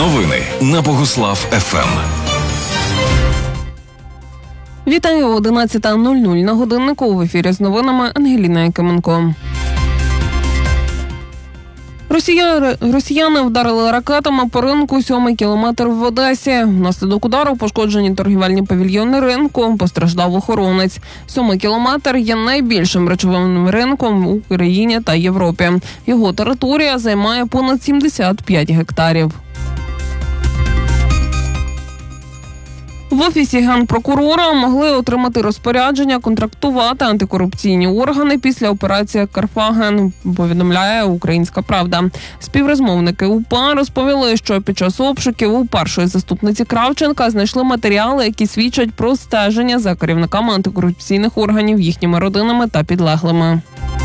Новини на Богуслав ФМ. Вітаю, 11:00 на годиннику. В ефірі з новинами Ангеліна Якименко. Росіяни вдарили ракетами по ринку 7-й кілометр в Одесі. Внаслідок удару пошкоджені торгівельні павільйони ринку, постраждав охоронець. 7-й кілометр є найбільшим речовим ринком в Україні та Європі. Його територія займає понад 75 гектарів. В Офісі Генпрокурора могли отримати розпорядження контрактувати антикорупційні органи після операції «Карфаген», повідомляє «Українська правда». Співрозмовники УПА розповіли, що під час обшуків у першої заступниці Кравченка знайшли матеріали, які свідчать про стеження за керівниками антикорупційних органів, їхніми родинами та підлеглими.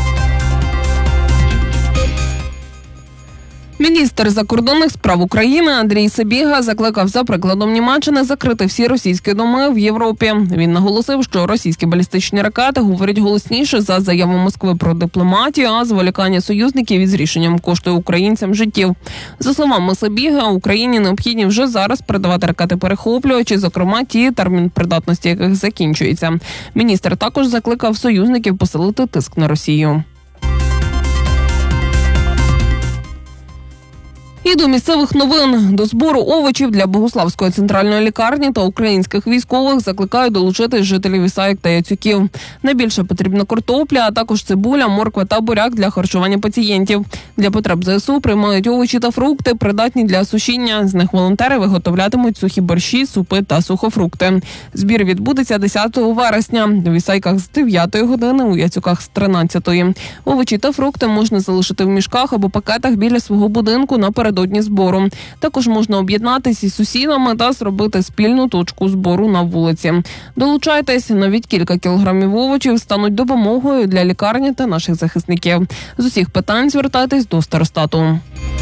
Міністр закордонних справ України Андрій Сибіга закликав за прикладом Німеччини закрити всі російські доми в Європі. Він наголосив, що російські балістичні ракети говорять голосніше за заяву Москви про дипломатію, а зволікання союзників із рішенням коштує українцям життів. За словами Сибіга, Україні необхідні вже зараз передавати ракети-перехоплювачі, зокрема ті, термін придатності яких закінчується. Міністр також закликав союзників посилити тиск на Росію. І до місцевих новин. До збору овочів для Богуславської центральної лікарні та українських військових закликають долучитись жителів Ісаїк та Яцюків. Найбільше потрібна картопля, а також цибуля, морква та буряк для харчування пацієнтів. Для потреб ЗСУ приймають овочі та фрукти, придатні для сушіння. З них волонтери виготовлятимуть сухі борщі, супи та сухофрукти. Збір відбудеться 10 вересня. В Ісайках з 9 години, у Яцюках з 13. Овочі та фрукти можна залишити в мішках або пакетах біля свого будинку напередодні збору. Також можна об'єднатися із сусідами та зробити спільну точку збору на вулиці. Долучайтесь, навіть кілька кілограмів овочів стануть допомогою для лікарні та наших захисників. З усіх питань звертайтесь до старостату.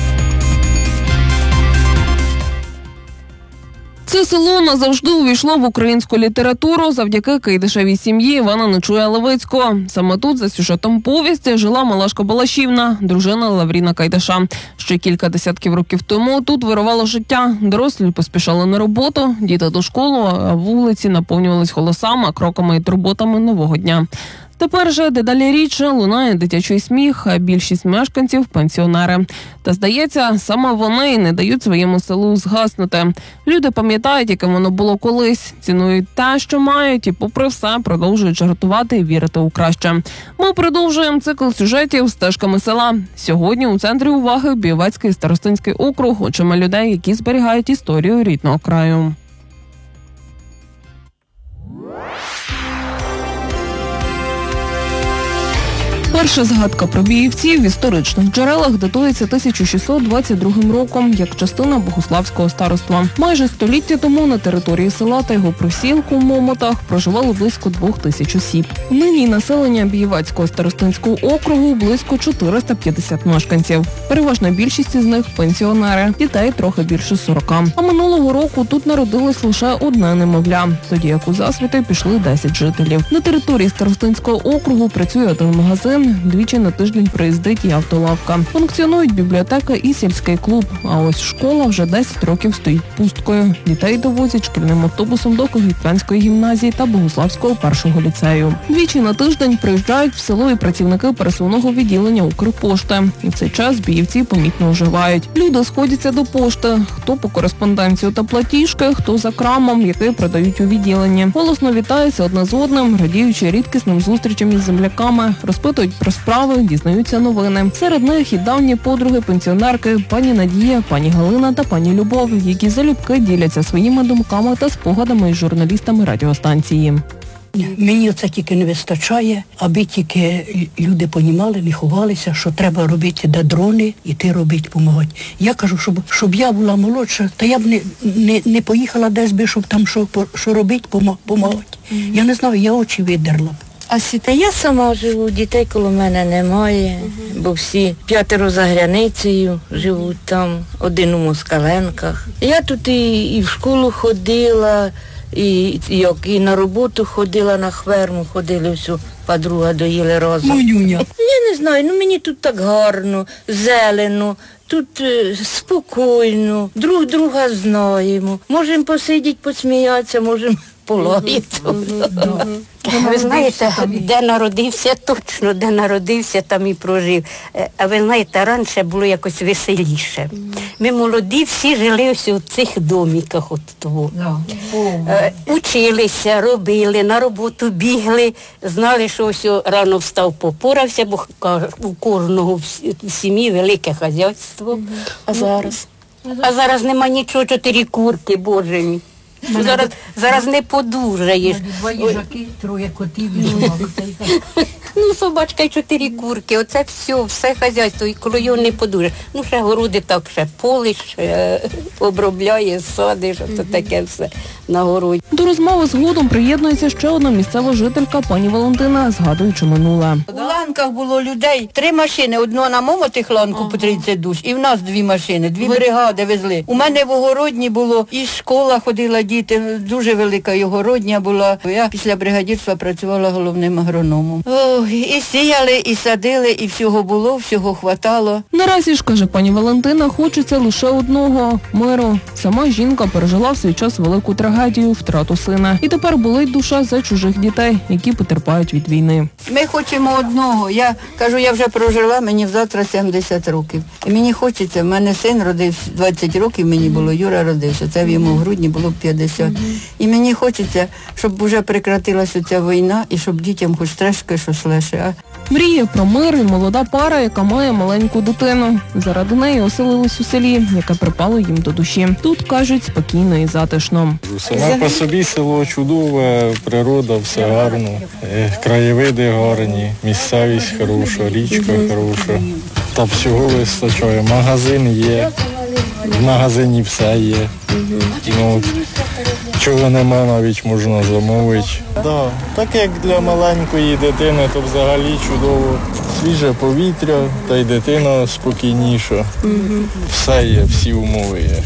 Це село назавжди увійшло в українську літературу завдяки Кайдашевій сім'ї Івана Нечуя Левицького. Саме тут, за сюжетом повісті, жила Малашка Балашівна, дружина Лавріна Кайдаша. Ще кілька десятків років тому тут вирувало життя. Дорослі поспішали на роботу, діти до школи, а вулиці наповнювались голосами, кроками і турботами нового дня. Тепер же дедалі рідше лунає дитячий сміх, а більшість мешканців – пенсіонери. Та, здається, саме вони не дають своєму селу згаснути. Люди пам'ятають, яким воно було колись, цінують те, що мають, і попри все продовжують жартувати і вірити у краще. Ми продовжуємо цикл сюжетів «Стежками села». Сьогодні у центрі уваги Бієвецький старостинський округ, очима людей, які зберігають історію рідного краю. Перша згадка про біївців в історичних джерелах датується 1622 роком як частина Богуславського староства. Майже століття тому на території села та його присілку в Момотах проживало близько 2000 осіб. Нині населення Бієвецького старостинського округу близько 450 мешканців. Переважна більшість із них – пенсіонери, дітей трохи більше 40. А минулого року тут народилось лише одне немовля, тоді як у засвіти пішли 10 жителів. На території старостинського округу працює один магазин, двічі на тиждень приїздить і автолавка. Функціонують бібліотека і сільський клуб. А ось школа вже 10 років стоїть пусткою. Дітей довозять шкільним автобусом до Когітянської гімназії та Богуславського першого ліцею. Двічі на тиждень приїжджають в село і працівники пересувного відділення Укрпошти. І в цей час біївці помітно оживають. Люди сходяться до пошти. Хто по кореспонденцію та платіжки, хто за крамом, який продають у відділенні. Голосно вітаються одне з одним, радіючи рідкісним зустрічам із земляками, розпитують про справи, дізнаються новини. Серед них і давні подруги-пенсіонерки пані Надія, пані Галина та пані Любов, які залюбки діляться своїми думками та спогадами із журналістами радіостанції. Мені це тільки не вистачає, аби тільки люди понімали, не ховалися, що треба робити де дрони, іти робити, допомагати. Я кажу, щоб я була молодша, то я б не поїхала десь би, щоб там що робити, допомагати. Я не знаю, я очі видерла. А сіта, я сама живу, дітей коло мене немає, бо всі 5 за границею живуть там, один у Москаленках. Я тут і в школу ходила, і на роботу ходила, на ферму ходили, всю подруга доїли разом. Монюня. Я не знаю, мені тут так гарно, зелено, Тут спокійно, друг друга знаємо. Можемо посидіти, посміятися, можемо полаятися. Ви знаєте, де народився, точно, де народився, там і прожив. А ви знаєте, раніше було якось веселіше. Ми молоді всі жили ось у цих доміках от того. Училися, робили, на роботу бігли, знали, що ось рано встав, попорався, бо у кожного в сім'ї велике хазяйство. А зараз нема нічого, 4 курки, боже мій. Зараз не подужаєш. 2 їжаки, 3 котів і собак. Ну, собачка і 4 курки, оце все хазяйство, і коли його не подужаєш. Ну, ще городи так, ще полиш, обробляєш, садиш, оце таке все на городі. До розмови згодом приєднується ще одна місцева жителька, пані Валентина, згадуючи минуле. У ланках було людей 3 машини, одну на момотих ланку по 30 душ, і в нас 2 машини, 2 бригади везли. У мене в Огородні було, і школа ходила діти, дуже велика і Огородня була. Я після бригадірства працювала головним агрономом. І сіяли, і садили, і всього було, всього хватало. Наразі ж, каже пані Валентина, хочеться лише одного – миру. Сама жінка пережила в свій час велику трагедію – втрату сина. І тепер болить душа за чужих дітей, які потерпають від війни. Ми хочемо одного. Я кажу, я вже прожила, мені завтра 70 років. І мені хочеться, в мене син родився, 20 років мені було, Юра родився, це йому в грудні було 50. І мені хочеться, щоб вже прекратилася ця війна і щоб дітям хоч трошки щось легше. Мріє про мир і молода пара, яка має маленьку дитину. Заради неї оселились у селі, яке припало їм до душі. Тут, кажуть, спокійно і затишно. Саме по собі село чудове, природа, все гарно, краєвиди гарні, місцевість хороша, річка хороша. Та всього вистачає. Магазин є, в магазині все є. Ну, чого нема, навіть можна замовити. Да, так як для маленької дитини, то взагалі чудово. Свіже повітря, та й дитина спокійніша. Все є, всі умови є.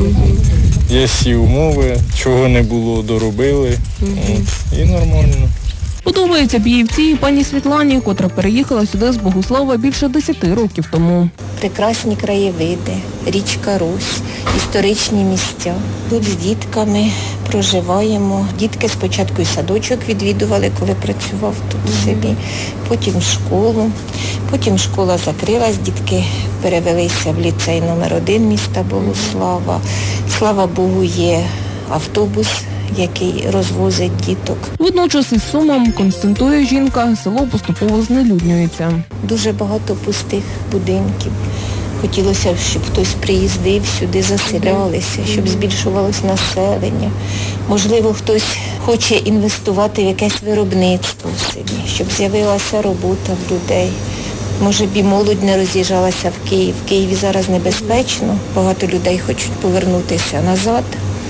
Є всі умови, чого не було, доробили. І нормально. Подобається Біївці і пані Світлані, котра переїхала сюди з Богуслава більше 10 років тому. Прекрасні краєвиди, річка Русь, історичні місця. Тут з дітками проживаємо. Дітки спочатку і садочок відвідували, коли працював тут в селі, потім школу. Потім школа закрилась, дітки перевелися в ліцей номер 1 міста Богуслава. Слава Богу, є автобус, який розвозить діток. Водночас із сумом, констатує жінка, село поступово знелюднюється. Дуже багато пустих будинків. Хотілося б, щоб хтось приїздив сюди, заселялися, щоб збільшувалось населення. Можливо, хтось хоче інвестувати в якесь виробництво в селі, щоб з'явилася робота в людей. Може б і молодь не роз'їжджалася в Київ. В Києві зараз небезпечно, багато людей хочуть повернутися назад.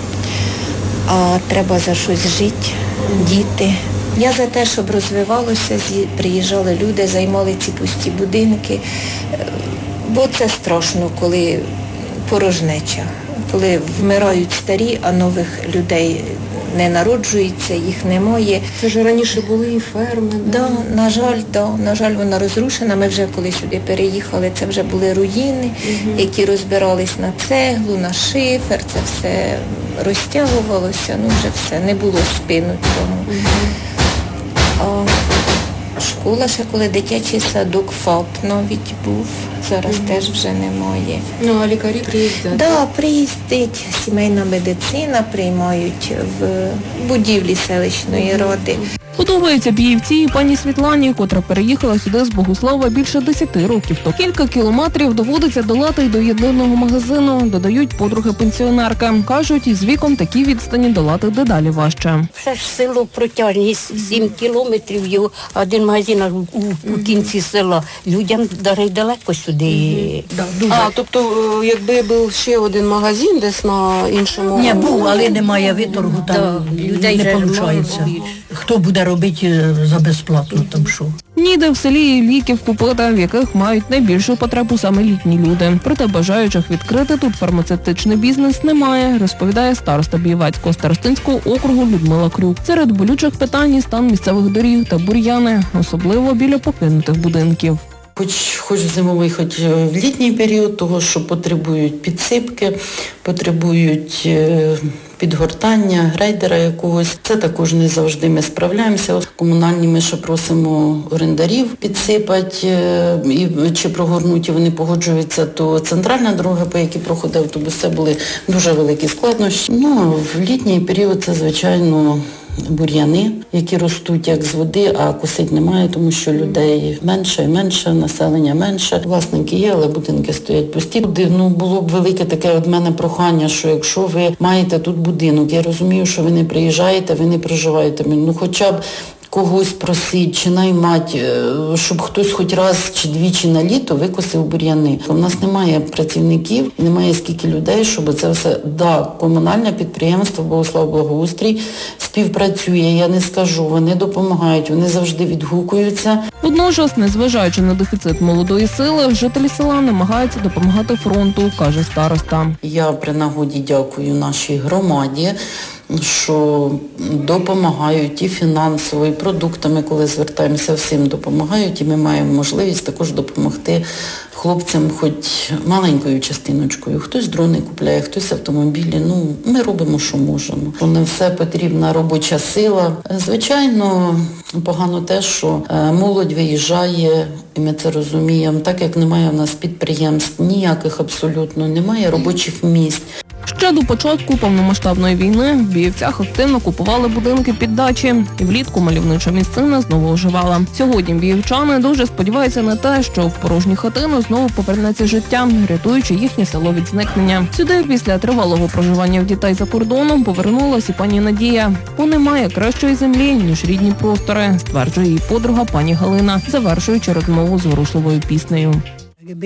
А треба за щось жити, діти. Я за те, щоб розвивалося, приїжджали люди, займали ці пусті будинки, бо це страшно, коли порожнеча, коли вмирають старі, а нових людей не народжується, їх немає. Це ж раніше були і ферми. Да, на жаль, вона розрушена. Ми вже коли сюди переїхали, це вже були руїни, які розбирались на цеглу, на шифер, це все розтягувалося, вже все, не було спину цьому. А школа ще коли дитячий садок ФАП навіть був, зараз теж вже немає. Ну, а лікарі приїздять? Да, приїздить сімейна медицина, приймають в будівлі селищної ради. Подобається Біївці і пані Світлані, котра переїхала сюди з Богуслава більше 10 років. То кілька кілометрів доводиться долати й до єдиного магазину, додають подруги пенсіонерки. Кажуть, із віком такі відстані долати дедалі важче. Все ж село протяжність 7 кілометрів, його один магазин аж у кінці села. Людям навіть далеко сюди. Тобто, якби був ще один магазин десь на іншому... Ні, був, але немає виторгу, там людей не виходить. Хто буде робити за безплатно там що? Ніде в селі ліків купити, в яких мають найбільшу потребу саме літні люди. Проте бажаючих відкрити тут фармацевтичний бізнес немає, розповідає староста Біївецького старостинського округу Людмила Крюк. Серед болючих питань – стан місцевих доріг та бур'яни, особливо біля покинутих будинків. Хоч в зимовий, хоч в літній період, того, що потребують підсипки, потребують підгортання, грейдера якогось. Це також не завжди ми справляємося. Комунальні ми ще просимо орендарів підсипати, чи прогорнути, вони погоджуються, то центральна дорога, по якій проходить автобус, це були дуже великі складнощі. В літній період це, звичайно, бур'яни, які ростуть як з води, а косить немає, тому що людей менше і менше, населення менше. Власники є, але будинки стоять пусті. Було б велике таке від мене прохання, що якщо ви маєте тут будинок, я розумію, що ви не приїжджаєте, ви не проживаєте, хоча б когось просить чи наймати, щоб хтось хоч раз чи двічі на літо викосив бур'яни. У нас немає працівників, немає скільки людей, щоб це все, комунальне підприємство Богуслав Благоустрій співпрацює, я не скажу, вони допомагають, вони завжди відгукуються. Водночас, незважаючи на дефіцит молодої сили, жителі села намагаються допомагати фронту, каже староста. Я при нагоді дякую нашій громаді, що допомагають і фінансово, і продуктами, коли звертаємося, всім допомагають, і ми маємо можливість також допомогти хлопцям хоч маленькою частиночкою. Хтось дрони купляє, хтось автомобілі. Ми робимо, що можемо. Не все потрібна робоча сила. Звичайно, погано те, що молодь виїжджає, і ми це розуміємо, так як немає в нас підприємств, ніяких абсолютно, немає робочих місць. Ще до початку повномасштабної війни в Біївцях активно купували будинки під дачі, і влітку мальовнича місцина знову оживала. Сьогодні біївчани дуже сподіваються на те, що в порожні хатини знову повернеться життя, рятуючи їхнє село від зникнення. Сюди після тривалого проживання в дітей за кордоном повернулась і пані Надія. Бо немає кращої землі, ніж рідні простори, стверджує її подруга пані Галина, завершуючи розмову зворушливою піснею.